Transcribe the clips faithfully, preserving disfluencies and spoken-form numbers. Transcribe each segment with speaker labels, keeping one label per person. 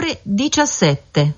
Speaker 1: ore diciassette.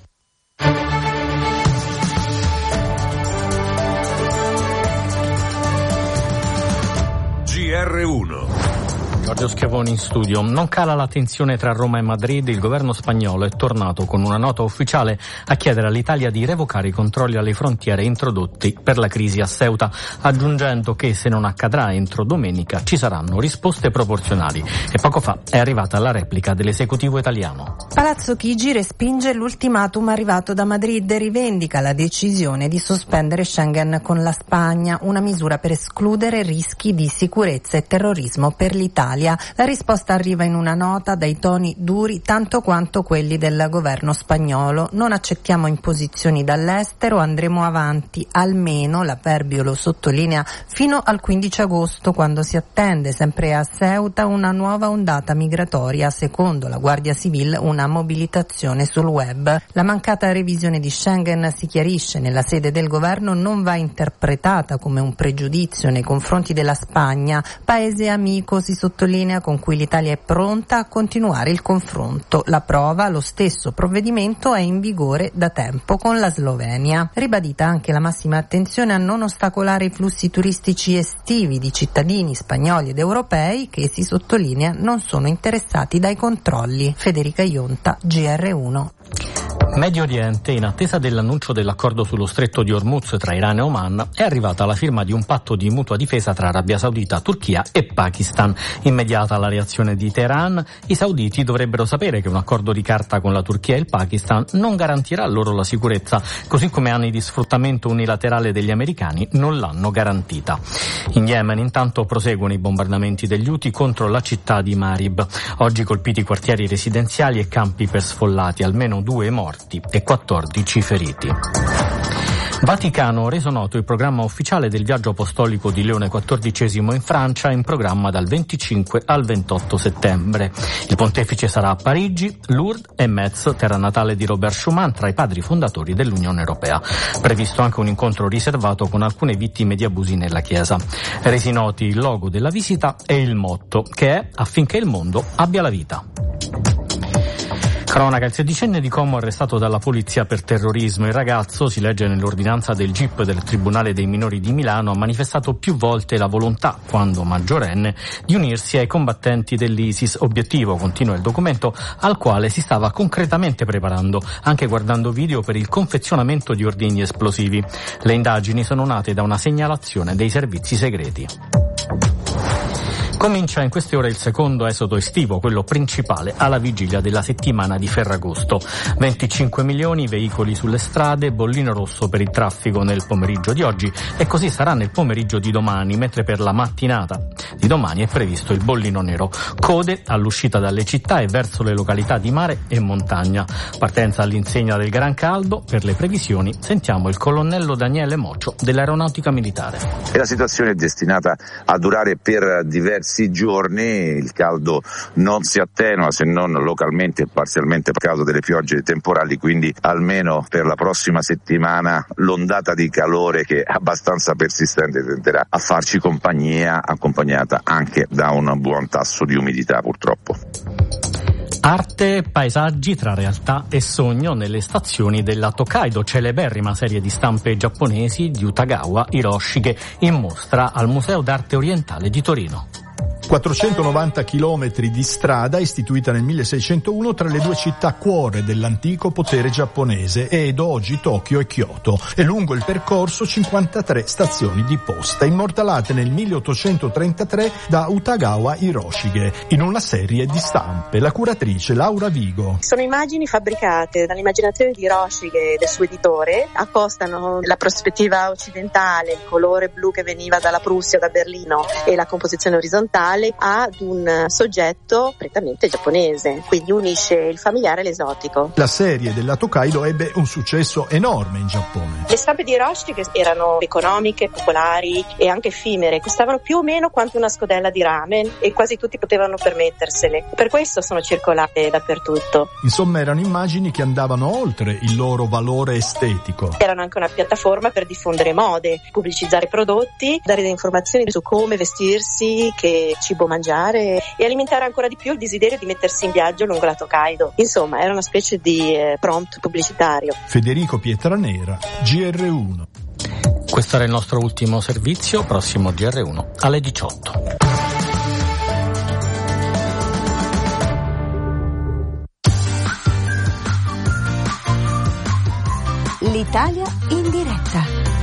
Speaker 2: G R uno.
Speaker 3: Giorgio Schiavoni in studio. Non cala la tensione tra Roma e Madrid. Il governo spagnolo è tornato con una nota ufficiale a chiedere all'Italia di revocare i controlli alle frontiere introdotti per la crisi a Ceuta, aggiungendo che se non accadrà entro domenica ci saranno risposte proporzionali. E poco fa è arrivata la replica dell'esecutivo italiano.
Speaker 4: Palazzo Chigi respinge l'ultimatum arrivato da Madrid e rivendica la decisione di sospendere Schengen con la Spagna, una misura per escludere rischi di sicurezza e terrorismo per l'Italia. La risposta arriva in una nota dai toni duri tanto quanto quelli del governo spagnolo. Non accettiamo imposizioni dall'estero, andremo avanti, almeno, l'avverbio lo sottolinea, fino al quindici agosto, quando si attende sempre a Ceuta una nuova ondata migratoria, secondo la Guardia Civile una mobilitazione sul web. La mancata revisione di Schengen, si chiarisce nella sede del governo, non va interpretata come un pregiudizio nei confronti della Spagna, paese amico, si sottolinea, con cui l'Italia è pronta a continuare il confronto. La prova, lo stesso provvedimento è in vigore da tempo con la Slovenia. Ribadita anche la massima attenzione a non ostacolare i flussi turistici estivi di cittadini spagnoli ed europei che, si sottolinea, non sono interessati dai controlli. Federica Ionta, G R uno.
Speaker 3: Medio Oriente, in attesa dell'annuncio dell'accordo sullo stretto di Hormuz tra Iran e Oman, è arrivata la firma di un patto di mutua difesa tra Arabia Saudita, Turchia e Pakistan. Immediata la reazione di Teheran, i sauditi dovrebbero sapere che un accordo di carta con la Turchia e il Pakistan non garantirà loro la sicurezza, così come anni di sfruttamento unilaterale degli americani non l'hanno garantita. In Yemen, intanto, proseguono i bombardamenti degli Houthi contro la città di Marib. Oggi colpiti quartieri residenziali e campi per sfollati, almeno due morti e quattordici feriti. Vaticano, reso noto il programma ufficiale del viaggio apostolico di Leone quattordicesimo in Francia, in programma dal venticinque al ventotto settembre. Il pontefice sarà a Parigi, Lourdes e Metz, terra natale di Robert Schuman, tra i padri fondatori dell'Unione Europea. Previsto anche un incontro riservato con alcune vittime di abusi nella Chiesa. Resi noti il logo della visita e il motto, che è affinché il mondo abbia la vita. Cronaca, il sedicenne di Como arrestato dalla polizia per terrorismo. Il ragazzo, si legge nell'ordinanza del G I P del Tribunale dei Minori di Milano, ha manifestato più volte la volontà, quando maggiorenne, di unirsi ai combattenti dell'ISIS. Obiettivo, continua il documento, al quale si stava concretamente preparando, anche guardando video per il confezionamento di ordigni esplosivi. Le indagini sono nate da una segnalazione dei servizi segreti. Comincia in queste ore il secondo esodo estivo, quello principale, alla vigilia della settimana di Ferragosto. venticinque milioni veicoli sulle strade, bollino rosso per il traffico nel pomeriggio di oggi, e così sarà nel pomeriggio di domani, mentre per la mattinata di domani è previsto il bollino nero. Code all'uscita dalle città e verso le località di mare e montagna. Partenza all'insegna del Gran Caldo. Per le previsioni sentiamo il colonnello Daniele Mocio dell'Aeronautica Militare.
Speaker 5: E la situazione è destinata a durare per diversi giorni. Il caldo non si attenua, se non localmente e parzialmente per causa delle piogge temporali, quindi almeno per la prossima settimana l'ondata di calore, che è abbastanza persistente, tenderà a farci compagnia, accompagnata anche da un buon tasso di umidità, purtroppo.
Speaker 3: Arte, paesaggi tra realtà e sogno nelle stazioni della Tokaido, celeberrima serie di stampe giapponesi di Utagawa Hiroshige, in mostra al Museo d'Arte Orientale di Torino.
Speaker 6: quattrocentonovanta chilometri di strada istituita nel milleseicentouno tra le due città cuore dell'antico potere giapponese, Edo, oggi Tokyo e Kyoto, e lungo il percorso cinquantatré stazioni di posta, immortalate nel milleottocentotrentatré da Utagawa Hiroshige in una serie di stampe. La curatrice Laura Vigo.
Speaker 7: Sono immagini fabbricate dall'immaginazione di Hiroshige e del suo editore, accostano la prospettiva occidentale, il colore blu che veniva dalla Prussia, da Berlino, e la composizione orizzontale ad un soggetto prettamente giapponese, quindi unisce il familiare e l'esotico.
Speaker 6: La serie della Tokaido ebbe un successo enorme in Giappone.
Speaker 7: Le stampe di Hiroshige erano economiche, popolari e anche effimere, costavano più o meno quanto una scodella di ramen e quasi tutti potevano permettersele. Per questo sono circolate dappertutto.
Speaker 6: Insomma, erano immagini che andavano oltre il loro valore estetico.
Speaker 7: Erano anche una piattaforma per diffondere mode, pubblicizzare prodotti, dare informazioni su come vestirsi che ci cibo mangiare e alimentare ancora di più il desiderio di mettersi in viaggio lungo la Tokaido. Insomma, era una specie di eh, prompt pubblicitario.
Speaker 6: Federico Pietranera, G R uno.
Speaker 3: Questo era il nostro ultimo servizio, prossimo G R uno alle diciotto.
Speaker 1: L'Italia in diretta.